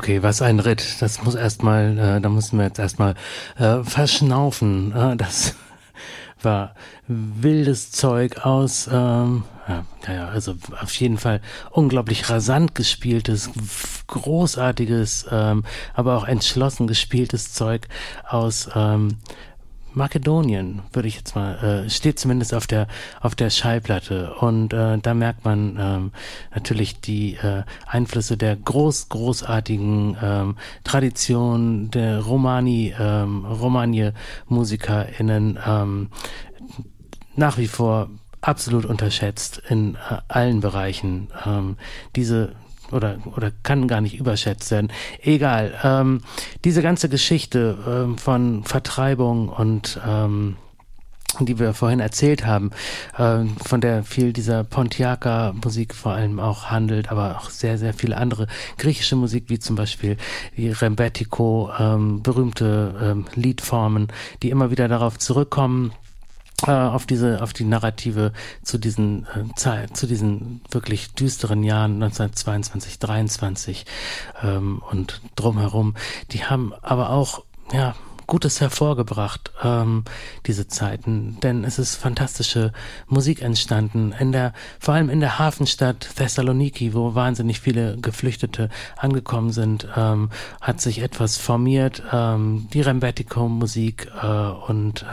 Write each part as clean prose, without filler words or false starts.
Okay, was ein Ritt. Das muss erstmal, da müssen wir jetzt erstmal verschnaufen. Das war wildes Zeug aus, also auf jeden Fall unglaublich rasant gespieltes, großartiges, aber auch entschlossen gespieltes Zeug aus Makedonien, würde ich jetzt mal, steht zumindest auf der Schallplatte, und da merkt man natürlich die Einflüsse der großartigen Tradition der Romani-MusikerInnen, nach wie vor absolut unterschätzt in allen Bereichen. Oder kann gar nicht überschätzt werden. Egal. Diese ganze Geschichte von Vertreibung und die wir vorhin erzählt haben, von der viel dieser Pontiaca-Musik vor allem auch handelt, aber auch sehr, sehr viele andere griechische Musik, wie zum Beispiel die Rembetiko, berühmte Liedformen, die immer wieder darauf zurückkommen, auf die Narrative zu diesen wirklich düsteren Jahren 1922, 23 und drumherum. Die haben aber auch Gutes hervorgebracht, diese Zeiten, denn es ist fantastische Musik entstanden, vor allem in der Hafenstadt Thessaloniki, wo wahnsinnig viele Geflüchtete angekommen sind, hat sich etwas formiert, die Rembetiko-Musik und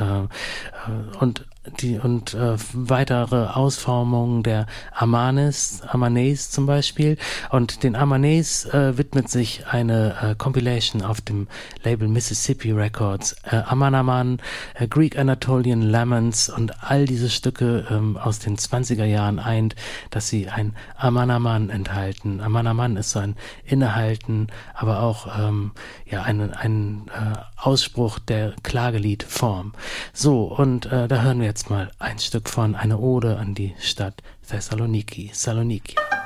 weitere Ausformungen der Amanes zum Beispiel. Und den Amanes widmet sich eine Compilation auf dem Label Mississippi Records. Amanaman, Greek Anatolian Laments und all diese Stücke aus den 20er Jahren eint, dass sie ein Amanaman enthalten. Amanaman ist so ein Innehalten, aber auch ein Ausspruch der Klageliedform. So, und da hören wir jetzt mal ein Stück von, eine Ode an die Stadt Thessaloniki. Saloniki.